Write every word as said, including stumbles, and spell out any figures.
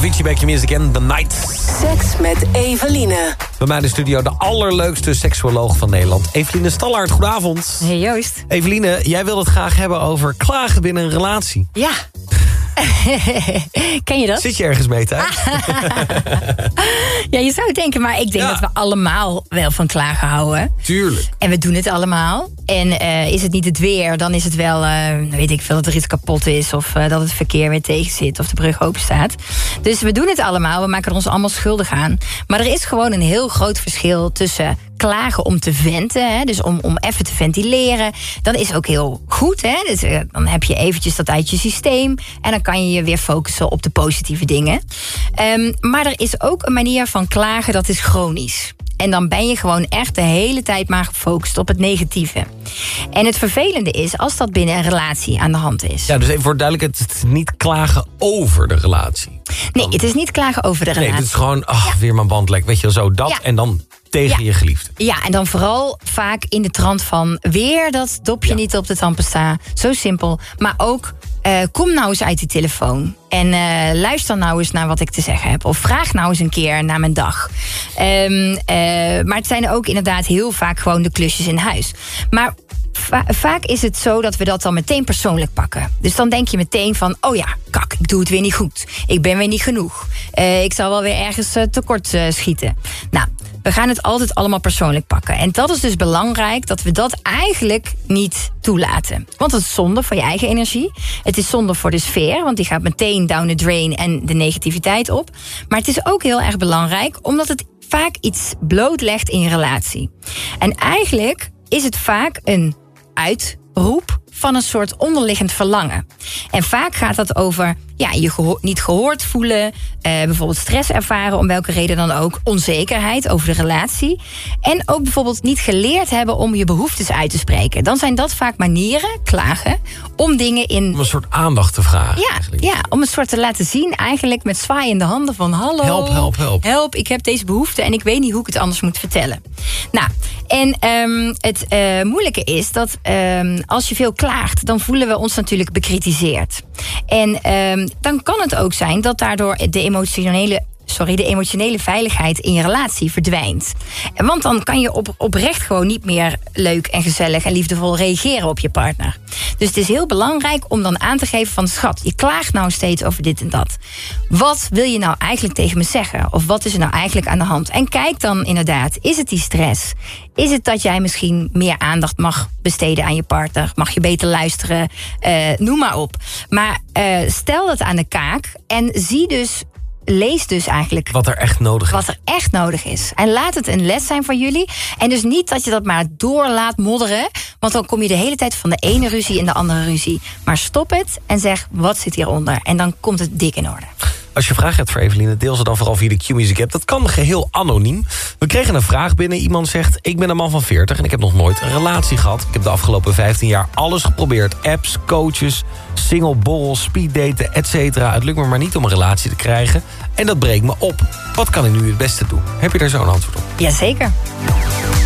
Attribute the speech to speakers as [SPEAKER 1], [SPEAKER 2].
[SPEAKER 1] Avicii, Back Your Music en The Night.
[SPEAKER 2] Seks met Eveline.
[SPEAKER 1] Bij mij in de studio de allerleukste seksuoloog van Nederland. Eveline Stallaert, goedenavond.
[SPEAKER 3] Hey Joost.
[SPEAKER 1] Eveline, jij wil het graag hebben over klagen binnen een relatie.
[SPEAKER 3] Ja. Ken je dat?
[SPEAKER 1] Zit je ergens mee thuis?
[SPEAKER 3] Ja, je zou het denken, maar ik denk
[SPEAKER 1] Ja.
[SPEAKER 3] dat we allemaal wel van klagen houden.
[SPEAKER 1] Tuurlijk.
[SPEAKER 3] En we doen het allemaal. En uh, is het niet het weer, dan is het wel, uh, weet ik veel, dat er iets kapot is. Of uh, dat het verkeer weer tegen zit. Of de brug open staat. Dus we doen het allemaal. We maken er ons allemaal schuldig aan. Maar er is gewoon een heel groot verschil tussen klagen om te venten. Hè, dus om, om even te ventileren. Dat is ook heel goed. Hè? Dus, uh, dan heb je eventjes dat uit je systeem. En dan kan je je weer focussen op de positieve dingen. Um, maar er is ook een manier van klagen dat is chronisch. En dan ben je gewoon echt de hele tijd maar gefocust op het negatieve. En het vervelende is als dat binnen een relatie aan de hand is.
[SPEAKER 1] Ja, dus even voor duidelijkheid, het is niet klagen over de relatie.
[SPEAKER 3] Nee, het is niet klagen over de relatie.
[SPEAKER 1] Nee, het is gewoon, ach, ja. weer mijn band lek. Weet je wel, zo dat
[SPEAKER 3] Ja.
[SPEAKER 1] en dan tegen
[SPEAKER 3] Ja.
[SPEAKER 1] je geliefde.
[SPEAKER 3] Ja, en dan vooral vaak in de trant van weer dat dopje
[SPEAKER 1] Ja.
[SPEAKER 3] niet op de tandpasta. Zo simpel. Maar ook, uh, kom nou eens uit die telefoon. En uh, luister nou eens naar wat ik te zeggen heb. Of vraag nou eens een keer naar mijn dag. Um, uh, maar het zijn ook inderdaad heel vaak gewoon de klusjes in huis. Maar va- vaak is het zo dat we dat dan meteen persoonlijk pakken. Dus dan denk je meteen van, oh ja, kak, ik doe het weer niet goed. Ik ben weer niet genoeg. Uh, ik zal wel weer ergens uh, tekort uh, schieten. Nou, we gaan het altijd allemaal persoonlijk pakken. En dat is dus belangrijk dat we dat eigenlijk niet toelaten. Want het is zonde voor je eigen energie. Het is zonde voor de sfeer, want die gaat meteen down the drain en de negativiteit op. Maar het is ook heel erg belangrijk, omdat het vaak iets blootlegt in je relatie. En eigenlijk is het vaak een uitroep van een soort onderliggend verlangen. En vaak gaat dat over ja, je geho- niet gehoord voelen, uh, bijvoorbeeld stress ervaren, om welke reden dan ook, onzekerheid over de relatie. En ook bijvoorbeeld niet geleerd hebben om je behoeftes uit te spreken. Dan zijn dat vaak manieren, klagen, om dingen in...
[SPEAKER 1] Om een soort aandacht te vragen.
[SPEAKER 3] Ja,
[SPEAKER 1] eigenlijk.
[SPEAKER 3] ja, om een soort te laten zien, eigenlijk met zwaaiende handen van hallo,
[SPEAKER 1] Help, help, help.
[SPEAKER 3] help, ik heb deze behoefte en ik weet niet hoe ik het anders moet vertellen. Nou, en um, het uh, moeilijke is dat um, als je veel klaagt, dan voelen we ons natuurlijk bekritiseerd. En um, dan kan het ook zijn dat daardoor de emotionele... Sorry, de emotionele veiligheid in je relatie verdwijnt. Want dan kan je op, oprecht gewoon niet meer leuk en gezellig en liefdevol reageren op je partner. Dus het is heel belangrijk om dan aan te geven van, schat, je klaagt nou steeds over dit en dat. Wat wil je nou eigenlijk tegen me zeggen? Of wat is er nou eigenlijk aan de hand? En kijk dan inderdaad, is het die stress? Is het dat jij misschien meer aandacht mag besteden aan je partner? Mag je beter luisteren? Uh, noem maar op. Maar uh, stel dat aan de kaak en zie dus... Lees dus eigenlijk
[SPEAKER 1] Wat er echt nodig is.
[SPEAKER 3] wat er echt nodig is. En laat het een les zijn voor jullie. En dus niet dat je dat maar door laat modderen. Want dan kom je de hele tijd van de ene ruzie in de andere ruzie. Maar stop het en zeg, wat zit hieronder? En dan komt het dik in orde.
[SPEAKER 1] Als je vragen hebt voor Eveline, deel ze dan vooral via de Q-Music app. Dat kan geheel anoniem. We kregen een vraag binnen. Iemand zegt, ik ben een man van veertig en ik heb nog nooit een relatie gehad. Ik heb de afgelopen vijftien jaar alles geprobeerd. Apps, coaches, single, borrels, speeddaten, et cetera. Het lukt me maar niet om een relatie te krijgen. En dat breekt me op. Wat kan ik nu het beste doen? Heb je daar zo'n antwoord op?
[SPEAKER 3] Jazeker.